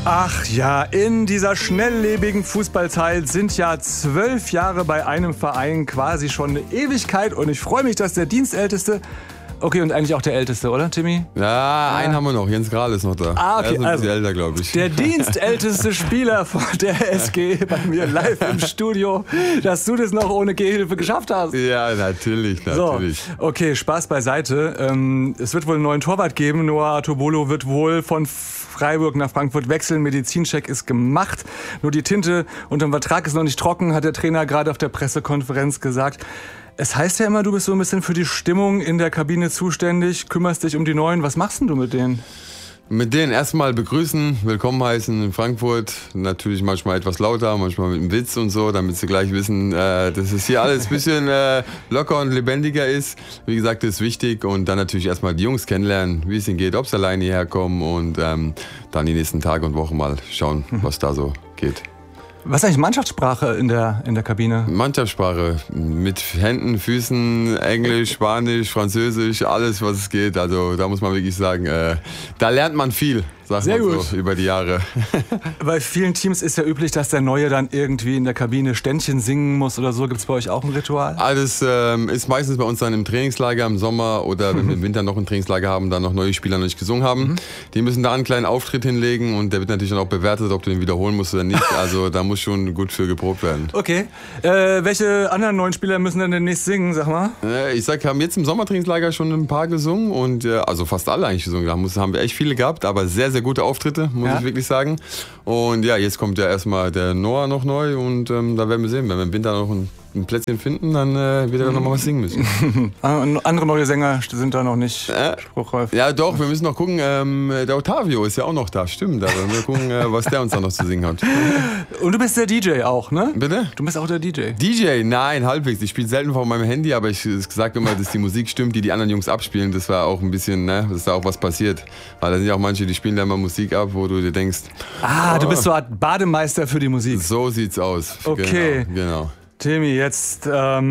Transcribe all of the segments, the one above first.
Ach ja, in dieser schnelllebigen Fußballzeit sind ja 12 Jahre bei einem Verein quasi schon eine Ewigkeit. Und ich freue mich, dass der Dienstälteste, okay, und eigentlich auch der Älteste, oder, Timmy? Ja, einen haben wir noch. Jens Grahl ist noch da. Ah, okay, er ist ein bisschen älter, glaube ich. Der dienstälteste Spieler von der SG bei mir live im Studio, dass du das noch ohne Gehhilfe geschafft hast. Ja, natürlich. So, okay, Spaß beiseite. Es wird wohl einen neuen Torwart geben. Noah Artobolo wird wohl von Freiburg nach Frankfurt wechseln. Medizincheck ist gemacht. Nur die Tinte unterm Vertrag ist noch nicht trocken, hat der Trainer gerade auf der Pressekonferenz gesagt. Es heißt ja immer, du bist so ein bisschen für die Stimmung in der Kabine zuständig, kümmerst dich um die Neuen. Was machst denn du mit denen? Mit denen erstmal begrüßen, willkommen heißen in Frankfurt. Natürlich manchmal etwas lauter, manchmal mit einem Witz und so, damit sie gleich wissen, dass es hier alles ein bisschen locker und lebendiger ist. Wie gesagt, das ist wichtig. Und dann natürlich erstmal die Jungs kennenlernen, wie es ihnen geht, ob sie alleine hierher kommen und dann die nächsten Tage und Wochen mal schauen, was da so geht. Was ist eigentlich Mannschaftssprache in der Kabine? Mannschaftssprache mit Händen, Füßen, Englisch, Spanisch, Französisch, alles was es geht. Also da muss man wirklich sagen, da lernt man viel. Sehr gut. So, über die Jahre. Bei vielen Teams ist ja üblich, dass der Neue dann irgendwie in der Kabine Ständchen singen muss oder so. Gibt es bei euch auch ein Ritual? Das ist meistens bei uns dann im Trainingslager im Sommer oder wenn wir im Winter noch ein Trainingslager haben, dann noch neue Spieler noch nicht gesungen haben. Die müssen da einen kleinen Auftritt hinlegen und der wird natürlich dann auch bewertet, ob du den wiederholen musst oder nicht. Also da muss schon gut für geprobt werden. Okay. Welche anderen neuen Spieler müssen denn demnächst singen, sag mal? Ich haben jetzt im Sommertrainingslager schon ein paar gesungen und also fast alle eigentlich gesungen. Da haben wir echt viele gehabt, aber sehr, sehr gute Auftritte, muss ich wirklich sagen. Und ja, jetzt kommt ja erstmal der Noah noch neu und da werden wir sehen, wenn wir im Winter noch ein Plätzchen finden, dann wird er dann noch mal was singen müssen. Andere neue Sänger sind da noch nicht spruchreif. Ja doch, wir müssen noch gucken, der Otavio ist ja auch noch da, stimmt. Aber wir gucken, was der uns dann noch zu singen hat. Und du bist der DJ auch, ne? Bitte? Du bist auch der DJ. DJ? Nein, halbwegs. Ich spiele selten von meinem Handy, aber ich sage immer, dass die Musik stimmt, die anderen Jungs abspielen. Das war auch ein bisschen, dass da auch was passiert. Weil da sind ja auch manche, die spielen da immer Musik ab, wo du dir denkst... du bist so ein Bademeister für die Musik. So sieht's aus. Okay. Genau. Timmy, jetzt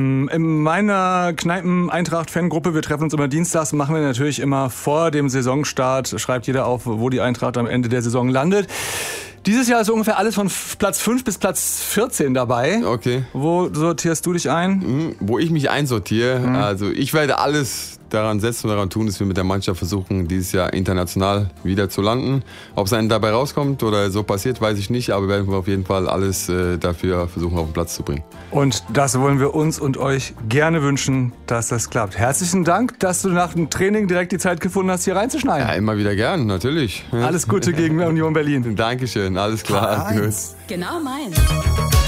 in meiner Kneipen-Eintracht-Fangruppe, wir treffen uns immer dienstags, machen wir natürlich immer vor dem Saisonstart, schreibt jeder auf, wo die Eintracht am Ende der Saison landet. Dieses Jahr ist ungefähr alles von Platz 5 bis Platz 14 dabei. Okay. Wo sortierst du dich ein? Wo ich mich einsortiere, also ich werde alles daran setzen und daran tun, dass wir mit der Mannschaft versuchen, dieses Jahr international wieder zu landen. Ob es einem dabei rauskommt oder so passiert, weiß ich nicht, aber wir werden auf jeden Fall alles dafür versuchen, auf den Platz zu bringen. Und das wollen wir uns und euch gerne wünschen, dass das klappt. Herzlichen Dank, dass du nach dem Training direkt die Zeit gefunden hast, hier reinzuschneiden. Ja, immer wieder gern, natürlich. Alles Gute gegen Union Berlin. Dankeschön, alles klar. Genau meins.